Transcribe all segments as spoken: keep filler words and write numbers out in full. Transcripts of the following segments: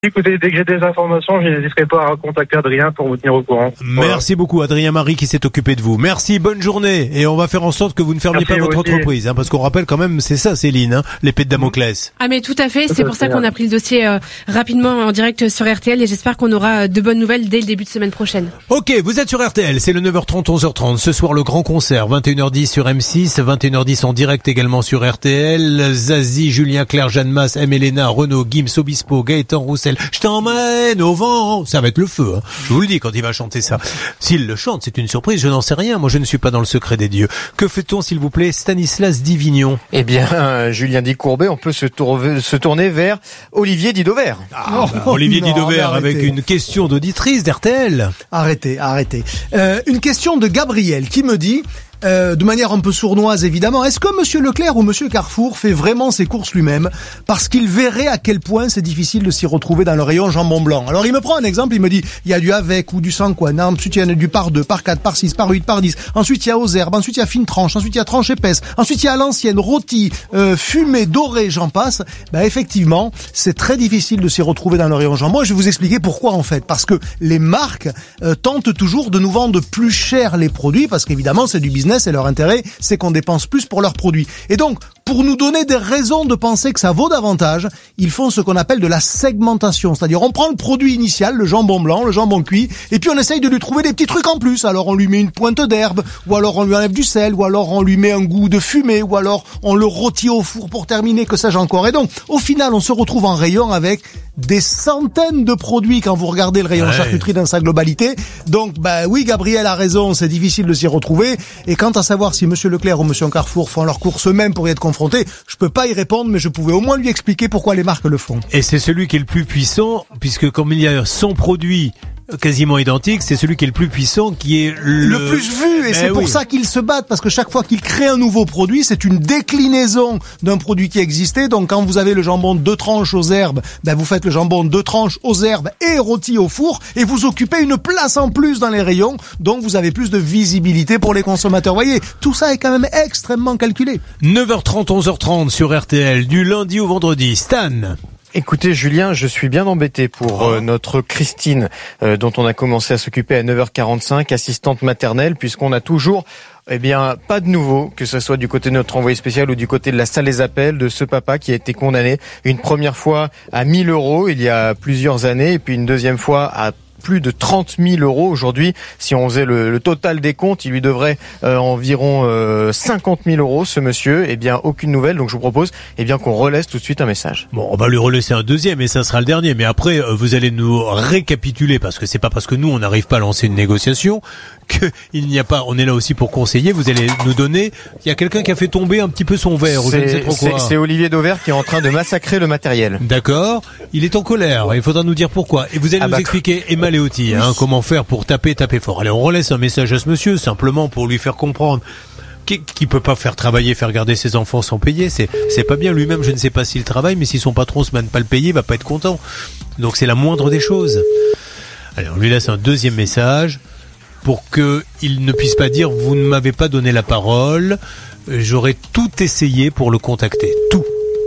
Écoutez, dès que j'ai des informations, je n'hésiterai pas à contacter Adrien pour vous tenir au courant. Merci voilà. beaucoup, Adrien Marie qui s'est occupé de vous. Merci, bonne journée. Et on va faire en sorte que vous ne fermiez Merci pas votre aussi. entreprise, hein, parce qu'on rappelle quand même, c'est ça Céline, hein, l'épée de Damoclès. Ah mais tout à fait, c'est pour ça qu'on a pris le dossier euh, rapidement en direct sur R T L et j'espère qu'on aura de bonnes nouvelles dès le début de semaine prochaine. Ok, vous êtes sur R T L, c'est le neuf heures trente, onze heures trente. Ce soir, le grand concert, vingt et une heures dix sur M six, vingt et une heures dix en direct également sur R T L. Zazie, Julien Clerc, Jeanne Masse, M. Elena, Renaud, Gims, Obispo, Gaëtan Roussel. Je t'emmène au vent, ça va être le feu, hein. Je vous le dis quand il va chanter ça. S'il le chante, c'est une surprise, je n'en sais rien, moi je ne suis pas dans le secret des dieux. Que fait-on s'il vous plaît, Stanislas Divignon? Eh bien, euh, Julien Di Courbet, on peut se, tour- se tourner vers Olivier Didover. Ah, bah, Olivier non, Didover avec une question d'auditrice d'R T L. Arrêtez, arrêtez. Euh, une question de Gabriel qui me dit... Euh, de manière un peu sournoise évidemment, est-ce que Monsieur Leclerc ou Monsieur Carrefour fait vraiment ses courses lui-même parce qu'il verrait à quel point c'est difficile de s'y retrouver dans le rayon jambon blanc? Alors il me prend un exemple, il me dit il y a du avec ou du sans quoi, ensuite il y a du par deux, par quatre, par six, par huit, par dix, ensuite il y a aux herbes, ensuite il y a fine tranche, ensuite il y a tranche épaisse, ensuite il y a l'ancienne, rôti, euh, fumée, dorée, j'en passe. Ben effectivement, c'est très difficile de s'y retrouver dans le rayon jambon et je vais vous expliquer pourquoi en fait, parce que les marques euh, tentent toujours de nous vendre plus cher les produits parce qu'évidemment c'est du business et leur intérêt, c'est qu'on dépense plus pour leurs produits. Et donc, pour nous donner des raisons de penser que ça vaut davantage, ils font ce qu'on appelle de la segmentation. C'est-à-dire, on prend le produit initial, le jambon blanc, le jambon cuit, et puis on essaye de lui trouver des petits trucs en plus. Alors, on lui met une pointe d'herbe, ou alors on lui enlève du sel, ou alors on lui met un goût de fumée, ou alors on le rôtit au four pour terminer, que sais-je encore. Et donc, au final, on se retrouve en rayon avec des centaines de produits quand vous regardez le rayon ouais. charcuterie dans sa globalité. Donc, bah oui, Gabriel a raison, c'est difficile de s'y retrouver. Et quant à savoir si Monsieur Leclerc ou Monsieur Carrefour font leurs courses eux-mêmes pour y être confrontés, je peux pas y répondre, mais je pouvais au moins lui expliquer pourquoi les marques le font. Et c'est celui qui est le plus puissant, puisque comme il y a cent produits quasiment identique, c'est celui qui est le plus puissant qui est le, le plus vu et ben c'est oui. pour ça qu'ils se battent parce que chaque fois qu'ils créent un nouveau produit, c'est une déclinaison d'un produit qui existait. Donc quand vous avez le jambon deux tranches aux herbes, ben vous faites le jambon deux tranches aux herbes et rôti au four et vous occupez une place en plus dans les rayons. Donc vous avez plus de visibilité pour les consommateurs. Vous voyez, tout ça est quand même extrêmement calculé. neuf heures trente, onze heures trente sur R T L du lundi au vendredi. Stan. Écoutez Julien, je suis bien embêté pour euh, notre Christine euh, dont on a commencé à s'occuper à neuf heures quarante-cinq, assistante maternelle, puisqu'on a toujours eh bien pas de nouveau, que ce soit du côté de notre envoyé spécial ou du côté de la salle des appels, de ce papa qui a été condamné une première fois à mille euros il y a plusieurs années et puis une deuxième fois à plus de trente mille euros aujourd'hui. Si on faisait le, le total des comptes, il lui devrait euh, environ euh, cinquante mille euros, ce monsieur. Eh bien, aucune nouvelle. Donc, je vous propose eh bien qu'on relaisse tout de suite un message. Bon, on va lui relaisser un deuxième et ça sera le dernier. Mais après, vous allez nous récapituler parce que c'est pas parce que nous, on n'arrive pas à lancer une négociation qu'il n'y a pas, on est là aussi pour conseiller. Vous allez nous donner, il y a quelqu'un qui a fait tomber un petit peu son verre. C'est, je ne sais trop quoi. C'est, c'est Olivier Dauvert qui est en train de massacrer le matériel. D'accord. Il est en colère. Il faudra nous dire pourquoi. Et vous allez ah nous bah, expliquer, Emma Léoty, hein, oui. comment faire pour taper, taper fort. Allez, on relaisse un message à ce monsieur, simplement pour lui faire comprendre qu'il qui peut pas faire travailler, faire garder ses enfants sans payer. C'est, c'est pas bien. Lui-même, je ne sais pas s'il travaille, mais si son patron se met à ne pas le payer, il va pas être content. Donc c'est la moindre des choses. Allez, on lui laisse un deuxième message pour que il ne puisse pas dire vous ne m'avez pas donné la parole. J'aurais tout essayé pour le contacter. Tout.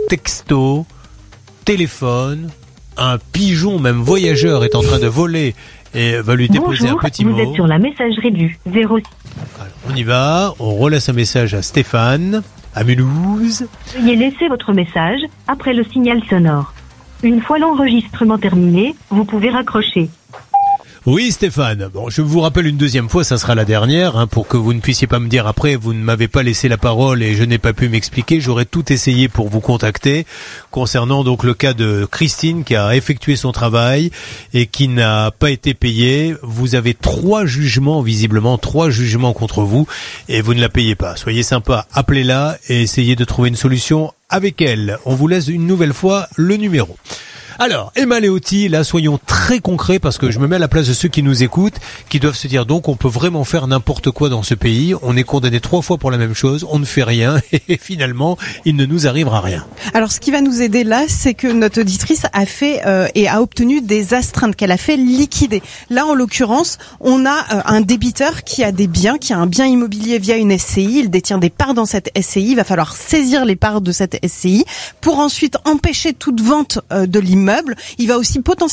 Texto, téléphone, un pigeon, même voyageur, est en train de voler et va lui déposer Bonjour, un petit vous mot. Vous êtes sur la messagerie du zéro six. Alors, on y va, on relaisse un message à Stéphane, à Mulhouse. Veuillez laisser votre message après le signal sonore. Une fois l'enregistrement terminé, vous pouvez raccrocher. Oui Stéphane, bon, je vous rappelle une deuxième fois, ça sera la dernière, hein, pour que vous ne puissiez pas me dire après, vous ne m'avez pas laissé la parole et je n'ai pas pu m'expliquer. J'aurais tout essayé pour vous contacter concernant donc le cas de Christine qui a effectué son travail et qui n'a pas été payée. Vous avez trois jugements, visiblement trois jugements contre vous et vous ne la payez pas. Soyez sympa, appelez-la et essayez de trouver une solution avec elle. On vous laisse une nouvelle fois le numéro. Alors, Emma Léoty, là, soyons très concrets parce que je me mets à la place de ceux qui nous écoutent, qui doivent se dire donc on peut vraiment faire n'importe quoi dans ce pays. On est condamné trois fois pour la même chose, on ne fait rien et finalement, il ne nous arrivera rien. Alors, ce qui va nous aider là, c'est que notre auditrice a fait euh, et a obtenu des astreintes qu'elle a fait liquider. Là, en l'occurrence, on a euh, un débiteur qui a des biens, qui a un bien immobilier via une S C I. Il détient des parts dans cette S C I. Il va falloir saisir les parts de cette S C I pour ensuite empêcher toute vente euh, de l'immeuble. immeuble. Il va aussi potentiellement